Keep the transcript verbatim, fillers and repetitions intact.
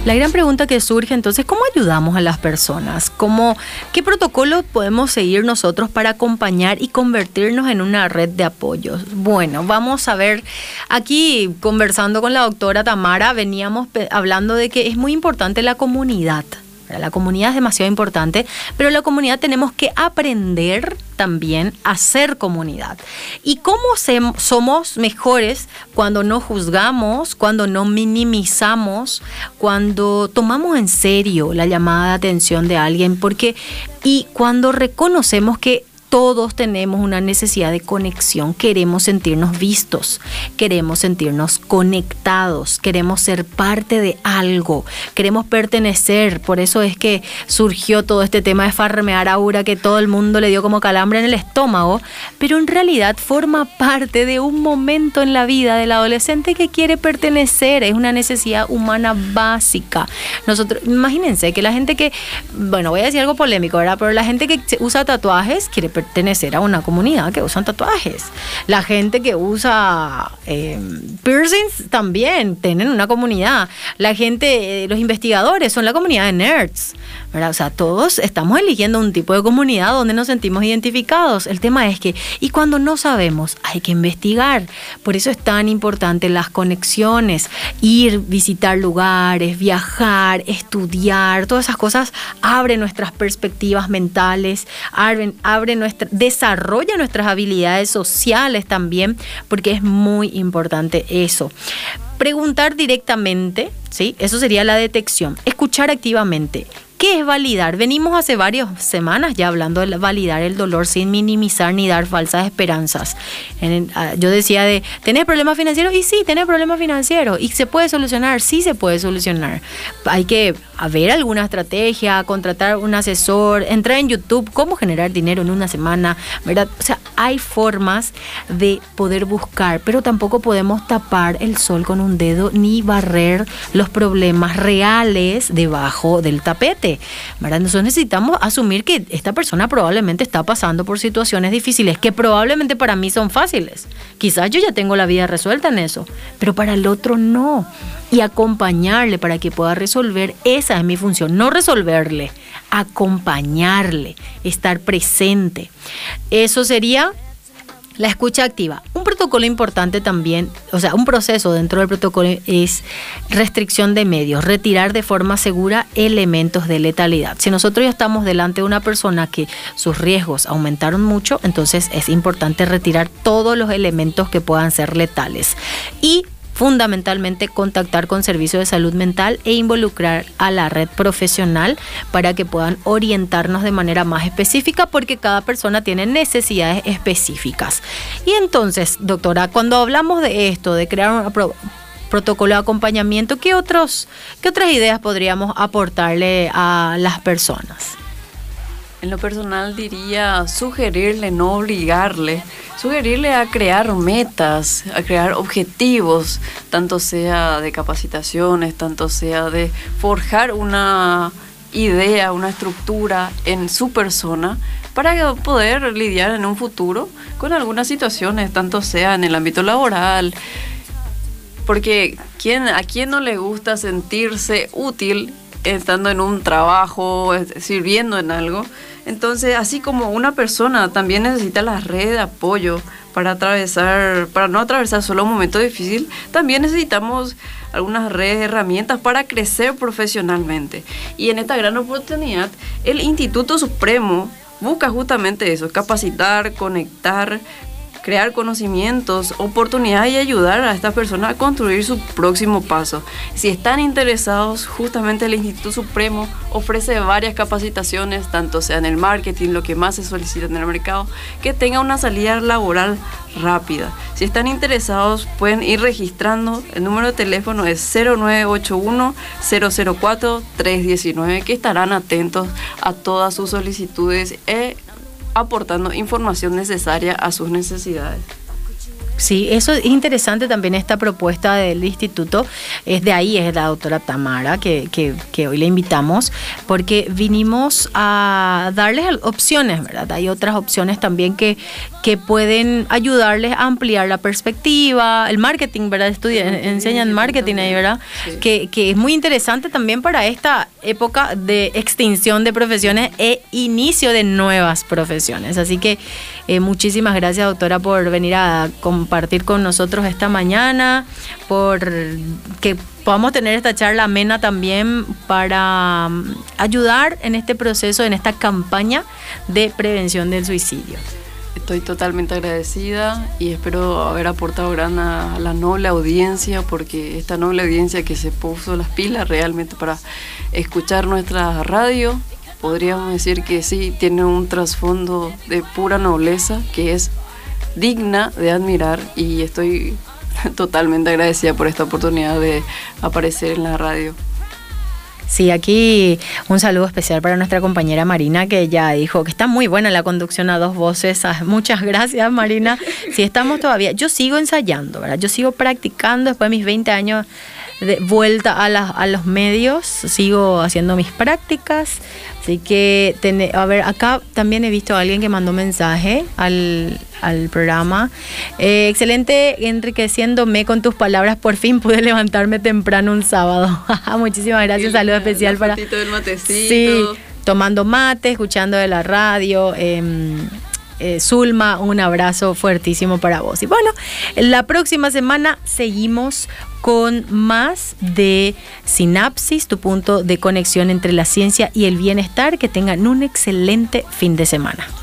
La gran pregunta que surge entonces, ¿cómo ayudamos a las personas? ¿Cómo, ¿Qué protocolo podemos seguir nosotros para acompañar y convertirnos en una red de apoyos? Bueno, vamos a ver, aquí conversando con la doctora Tamara, veníamos hablando de que es muy importante la comunidad. La comunidad es demasiado importante, pero la comunidad tenemos que aprender también a ser comunidad. ¿Y cómo se, somos mejores cuando no juzgamos, cuando no minimizamos, cuando tomamos en serio la llamada de atención de alguien? Porque, y cuando reconocemos que todos tenemos una necesidad de conexión, queremos sentirnos vistos, queremos sentirnos conectados, queremos ser parte de algo, queremos pertenecer. Por eso es que surgió todo este tema de farmear aura, que todo el mundo le dio como calambre en el estómago, pero en realidad forma parte de un momento en la vida del adolescente que quiere pertenecer, es una necesidad humana básica. Nosotros, imagínense que la gente que, bueno, voy a decir algo polémico, ¿verdad? Pero la gente que usa tatuajes quiere pertenecer pertenecer a una comunidad que usan tatuajes. La gente que usa eh, piercings también tienen una comunidad. La gente, eh, los investigadores son la comunidad de nerds, ¿verdad? O sea, todos estamos eligiendo un tipo de comunidad donde nos sentimos identificados. El tema es que, y cuando no sabemos, hay que investigar. Por eso es tan importante las conexiones, ir, visitar lugares, viajar, estudiar, todas esas cosas abren nuestras perspectivas mentales, abren, abren nuestra desarrolla nuestras habilidades sociales también, porque es muy importante eso. Preguntar directamente, ¿sí? Eso sería la detección. Escuchar activamente. ¿Qué es validar? Venimos hace varias semanas ya hablando de validar el dolor sin minimizar ni dar falsas esperanzas. En, uh, yo decía de, ¿tenés problemas financieros? Y sí, tenés problemas financieros. ¿Y se puede solucionar? Sí, se puede solucionar. Hay que ver alguna estrategia, contratar un asesor, entrar en YouTube, cómo generar dinero en una semana, ¿verdad? O sea, hay formas de poder buscar, pero tampoco podemos tapar el sol con un dedo ni barrer los problemas reales debajo del tapete, ¿verdad? Nosotros necesitamos asumir que esta persona probablemente está pasando por situaciones difíciles que probablemente para mí son fáciles. Quizás yo ya tengo la vida resuelta en eso, pero para el otro no. Y acompañarle para que pueda resolver, esa es mi función, no resolverle, acompañarle, estar presente. Eso sería la escucha activa. Un protocolo importante también, o sea, un proceso dentro del protocolo es restricción de medios, retirar de forma segura elementos de letalidad. Si nosotros ya estamos delante de una persona que sus riesgos aumentaron mucho, entonces es importante retirar todos los elementos que puedan ser letales. Y fundamentalmente contactar con servicios de salud mental e involucrar a la red profesional para que puedan orientarnos de manera más específica, porque cada persona tiene necesidades específicas. Y entonces, doctora, cuando hablamos de esto, de crear un pro- protocolo de acompañamiento, ¿qué otros, qué otras ideas podríamos aportarle a las personas? En lo personal diría sugerirle, no obligarle, sugerirle a crear metas, a crear objetivos, tanto sea de capacitaciones, tanto sea de forjar una idea, una estructura en su persona para poder lidiar en un futuro con algunas situaciones, tanto sea en el ámbito laboral, porque ¿quién, a quién no le gusta sentirse útil estando en un trabajo, sirviendo en algo? Entonces, así como una persona también necesita la red de apoyo para atravesar, para no atravesar solo un momento difícil, también necesitamos algunas redes, herramientas para crecer profesionalmente. Y en esta gran oportunidad, el Instituto Supremo busca justamente eso, capacitar, conectar, crear conocimientos, oportunidades y ayudar a estas personas a construir su próximo paso. Si están interesados, justamente el Instituto Supremo ofrece varias capacitaciones, tanto sea en el marketing, lo que más se solicita en el mercado, que tenga una salida laboral rápida. Si están interesados, pueden ir registrando. El número de teléfono es cero nueve ocho uno, cero cero cuatro, tres uno nueve, que estarán atentos a todas sus solicitudes e aportando información necesaria a sus necesidades. Sí, eso es interesante también, esta propuesta del instituto. Es de ahí, es la doctora Tamara, que, que, que hoy le invitamos, porque vinimos a darles opciones, ¿verdad? Hay otras opciones también que, que pueden ayudarles a ampliar la perspectiva, el marketing, ¿verdad? Estudian, sí, enseñan marketing ahí, ¿verdad? Sí. Que, que es muy interesante también para esta época de extinción de profesiones e inicio de nuevas profesiones. Así que eh, muchísimas gracias, doctora, por venir a compartir con nosotros esta mañana, por que podamos tener esta charla amena también para ayudar en este proceso, en esta campaña de prevención del suicidio. Estoy totalmente agradecida y espero haber aportado gran a la noble audiencia, porque esta noble audiencia que se puso las pilas realmente para escuchar nuestra radio, podríamos decir que sí, tiene un trasfondo de pura nobleza que es digna de admirar, y estoy totalmente agradecida por esta oportunidad de aparecer en la radio. Sí, aquí un saludo especial para nuestra compañera Marina, que ya dijo que está muy buena la conducción a dos voces. Muchas gracias, Marina. Sí, estamos todavía, yo sigo ensayando, ¿verdad? Yo sigo practicando después de mis veinte años de vuelta a, la, a los medios, sigo haciendo mis prácticas. Así que, ten, a ver, acá también he visto a alguien que mandó mensaje al, al programa. Eh, excelente, enriqueciéndome con tus palabras, por fin pude levantarme temprano un sábado. Muchísimas gracias, un saludo especial para... del matecito. Sí, tomando mate, escuchando de la radio. Eh, eh, Zulma, un abrazo fuertísimo para vos. Y bueno, la próxima semana seguimos con más de Sinapsis, tu punto de conexión entre la ciencia y el bienestar. Que tengan un excelente fin de semana.